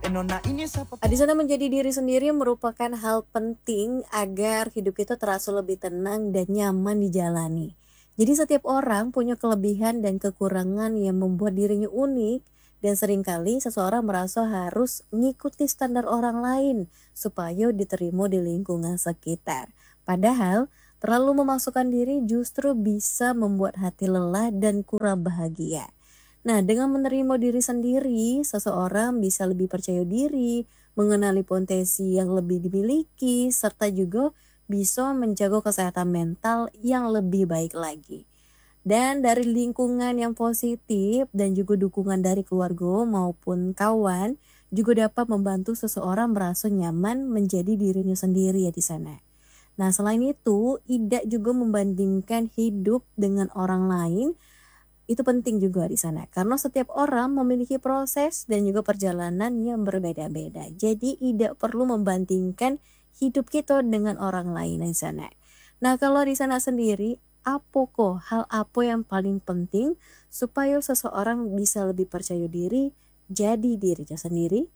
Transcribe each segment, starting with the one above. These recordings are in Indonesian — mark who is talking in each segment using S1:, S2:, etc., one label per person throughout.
S1: Di sana menjadi diri sendiri merupakan hal penting agar hidup kita terasa lebih tenang dan nyaman dijalani. Jadi setiap orang punya kelebihan dan kekurangan yang membuat dirinya unik dan seringkali seseorang merasa harus mengikuti standar orang lain supaya diterima di lingkungan sekitar. Padahal terlalu memasukkan diri justru bisa membuat hati lelah dan kurang bahagia. Nah, dengan menerima diri sendiri, seseorang bisa lebih percaya diri, mengenali potensi yang lebih dimiliki, serta juga bisa menjaga kesehatan mental yang lebih baik lagi. Dan dari lingkungan yang positif dan juga dukungan dari keluarga maupun kawan juga dapat membantu seseorang merasa nyaman menjadi dirinya sendiri ya di sana. Nah, selain itu, tidak juga membandingkan hidup dengan orang lain itu penting juga di sana, karena setiap orang memiliki proses dan juga perjalanan yang berbeda-beda. Jadi tidak perlu membandingkan hidup kita dengan orang lain di sana. Nah, kalau di sana sendiri, apa kok hal apa yang paling penting supaya seseorang bisa lebih percaya diri jadi dirinya sendiri?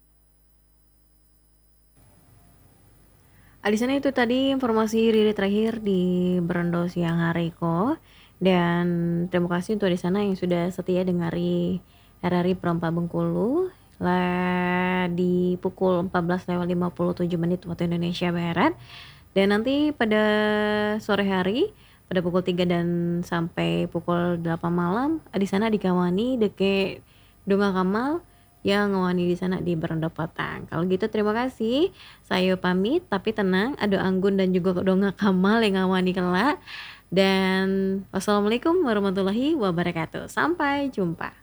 S1: Di sana itu tadi informasi Riri terakhir di Berendo siang hari kok. Dan terima kasih untuk di sana yang sudah setia dengari RRI Perempa Bengkulu lah di pukul 14.57 waktu Indonesia Barat. Dan nanti pada sore hari pada pukul 3 dan sampai pukul 8 malam di sana dikawani deke Dunga Kamal yang ngawani di sana di Berendo Patang. Kalau gitu terima kasih. Saya pamit tapi tenang, ada Anggun dan juga Donga Kamal yang ngawani kelak. Dan wassalamualaikum warahmatullahi wabarakatuh. Sampai jumpa.